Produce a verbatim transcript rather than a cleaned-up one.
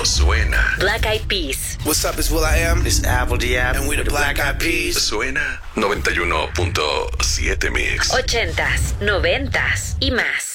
suena. Black Eyed Peas. What's up, it's Will I Am. This is Apple Diab. And we the Black Eyed Peas. Suena noventa y uno punto siete Mix. Ochentas, noventas y más.